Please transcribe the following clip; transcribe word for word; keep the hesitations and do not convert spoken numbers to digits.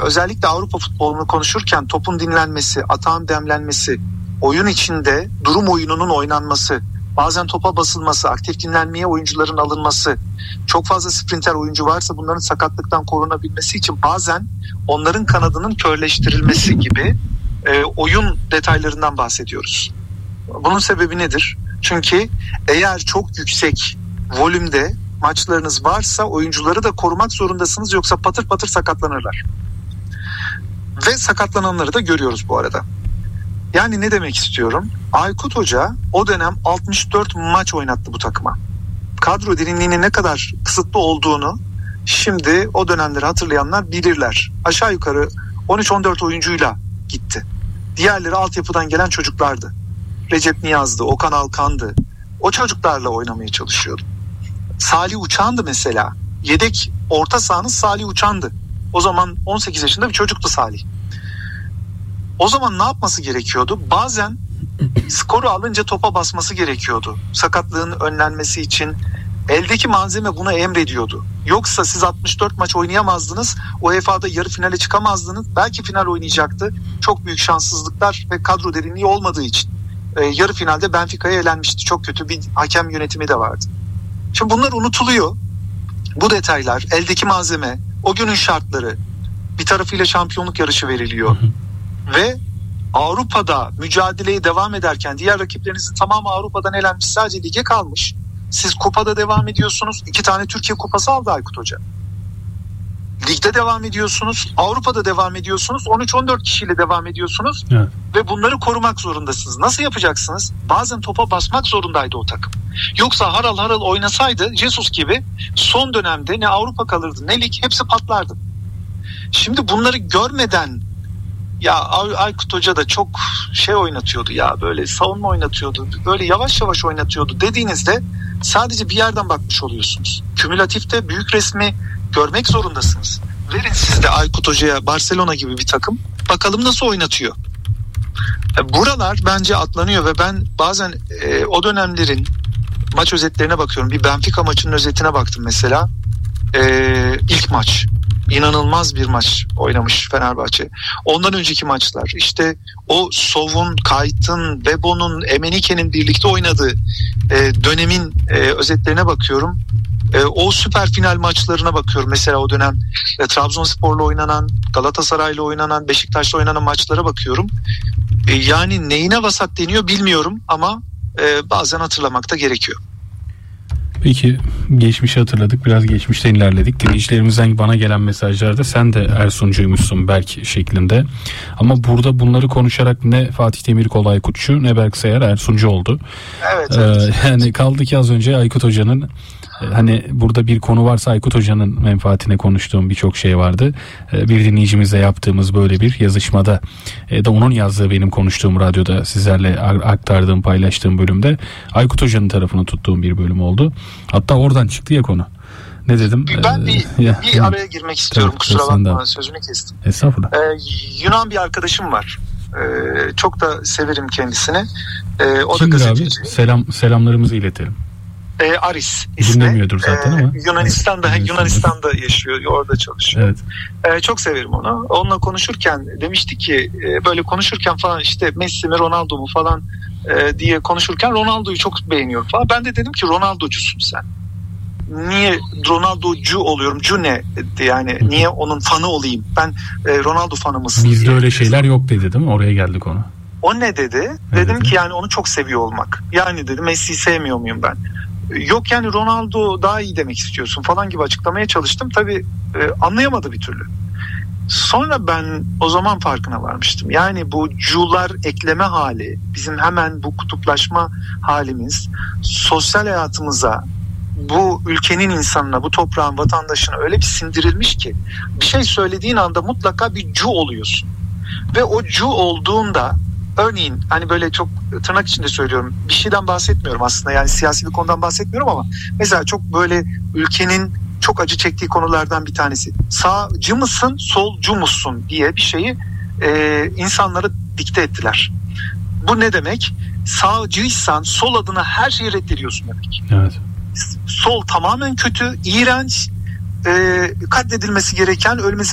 özellikle Avrupa futbolunu konuşurken topun dinlenmesi, atağın demlenmesi, oyun içinde durum oyununun oynanması, bazen topa basılması, aktif dinlenmeye oyuncuların alınması, çok fazla sprinter oyuncu varsa bunların sakatlıktan korunabilmesi için bazen onların kanadının körleştirilmesi gibi e, oyun detaylarından bahsediyoruz. Bunun sebebi nedir? Çünkü eğer çok yüksek volümde maçlarınız varsa oyuncuları da korumak zorundasınız, yoksa patır patır sakatlanırlar. Ve sakatlananları da görüyoruz bu arada. Yani ne demek istiyorum? Aykut Hoca o dönem altmış dört maç oynattı bu takıma. Kadro derinliğinin ne kadar kısıtlı olduğunu şimdi o dönemleri hatırlayanlar bilirler. Aşağı yukarı on üç on dört oyuncuyla gitti. Diğerleri altyapıdan gelen çocuklardı. Recep Niyaz'dı, Okan Alkan'dı. O çocuklarla oynamaya çalışıyordu. Salih Uçan'dı mesela. Yedek orta sahanız Salih Uçan'dı. O zaman on sekiz yaşında bir çocuktu Salih. O zaman ne yapması gerekiyordu? Bazen skoru alınca topa basması gerekiyordu. Sakatlığın önlenmesi için eldeki malzeme buna emrediyordu. Yoksa siz altmış dört maç oynayamazdınız. U E F A'da yarı finale çıkamazdınız. Belki final oynayacaktı. Çok büyük şanssızlıklar ve kadro derinliği olmadığı için. Ee, yarı finalde Benfica'ya elenmişti. Çok kötü bir hakem yönetimi de vardı. Şimdi bunlar unutuluyor. Bu detaylar, eldeki malzeme, o günün şartları, bir tarafıyla şampiyonluk yarışı veriliyor. Ve Avrupa'da mücadeleye devam ederken diğer rakiplerinizin tamamı Avrupa'dan elenmiş, sadece lige kalmış. Siz kupada devam ediyorsunuz. İki tane Türkiye kupası aldı Aykut Hoca. Ligde devam ediyorsunuz. Avrupa'da devam ediyorsunuz. on üç on dört kişiyle devam ediyorsunuz. Evet. Ve bunları korumak zorundasınız. Nasıl yapacaksınız? Bazen topa basmak zorundaydı o takım. Yoksa harıl harıl oynasaydı Jesus gibi son dönemde ne Avrupa kalırdı ne lig, hepsi patlardı. Şimdi bunları görmeden ya Aykut Hoca da çok şey oynatıyordu ya, böyle savunma oynatıyordu, böyle yavaş yavaş oynatıyordu dediğinizde sadece bir yerden bakmış oluyorsunuz. Kümülatifte büyük resmi görmek zorundasınız. Verin siz de Aykut Hoca'ya Barcelona gibi bir takım, bakalım nasıl oynatıyor. Buralar bence atlanıyor ve ben bazen e, o dönemlerin maç özetlerine bakıyorum. Bir Benfica maçının özetine baktım mesela. E, ilk maç. İnanılmaz bir maç oynamış Fenerbahçe. Ondan önceki maçlar, işte o Sov'un, Kayt'ın, Bebo'nun, Emenike'nin birlikte oynadığı e, dönemin e, özetlerine bakıyorum. E, o süper final maçlarına bakıyorum. Mesela o dönem e, Trabzonspor'la oynanan, Galatasaray'la oynanan, Beşiktaş'la oynanan maçlara bakıyorum. E, yani neyine vasat deniyor bilmiyorum ama e, bazen hatırlamak da gerekiyor. Peki, geçmişi hatırladık, biraz geçmişten ilerledik. Dinleyicilerimizden bana gelen mesajlarda sen de Ersuncuymuşsun belki şeklinde. Ama burada bunları konuşarak ne Fatih Demirkol Aykutçu ne Berk Sayar Ersuncu oldu. Evet, evet. Ee, yani kaldı ki az önce Aykut Hoca'nın, hani burada bir konu varsa Aykut Hoca'nın menfaatine konuştuğum birçok şey vardı. Bir dinleyicimizle yaptığımız böyle bir yazışmada da onun yazdığı benim konuştuğum radyoda sizlerle aktardığım, paylaştığım bölümde Aykut Hoca'nın tarafını tuttuğum bir bölüm oldu. Hatta oradan çıktı ya konu. Ne dedim? Ben bir, ee, bir ya, araya girmek istiyorum. Tabii, kusura bakma, sözünü kestim. Estağfurullah. Ee, Yunan bir arkadaşım var. Ee, çok da severim kendisini. Ee, o Kimdir da gazeteci. Abi? Selam, selamlarımızı iletelim. E, Aris ismi. Dinlemiyordur zaten e, ama. Yunanistan'da evet. Yunanistan'da yaşıyor, orada çalışıyor. Evet. E, çok severim onu. Onunla konuşurken demişti ki e, böyle konuşurken falan işte Messi mi Ronaldo mu falan e, diye konuşurken Ronaldo'yu çok beğeniyorum falan. Ben de dedim ki Ronaldo'cusun sen. Niye Ronaldo'cu oluyorum? Cu ne? Yani niye onun fanı olayım? Ben e, Ronaldo fanı mısın? Bizde öyle şeyler yok dedi değil mi? Oraya geldi konu. O ne dedi? Ne dedim dedi? ki yani onu çok seviyor olmak. Yani dedim Messi'yi sevmiyor muyum ben? Yok yani Ronaldo daha iyi demek istiyorsun falan gibi açıklamaya çalıştım. Tabii e, anlayamadı bir türlü. Sonra ben o zaman farkına varmıştım. Yani bu cular ekleme hali, bizim hemen bu kutuplaşma halimiz sosyal hayatımıza, bu ülkenin insanına, bu toprağın vatandaşına öyle bir sindirilmiş ki bir şey söylediğin anda mutlaka bir cu oluyorsun. Ve o cu olduğunda, örneğin hani böyle çok tırnak içinde söylüyorum, bir şeyden bahsetmiyorum aslında, yani siyasi bir konudan bahsetmiyorum ama mesela çok böyle ülkenin çok acı çektiği konulardan bir tanesi, sağcı mısın solcu musun diye bir şeyi e, insanlara dikte ettiler. Bu ne demek? Sağcıysan sol adına her şeyi reddediyorsun demek. Evet. Sol tamamen kötü, iğrenç, e, katledilmesi gereken, ölmesi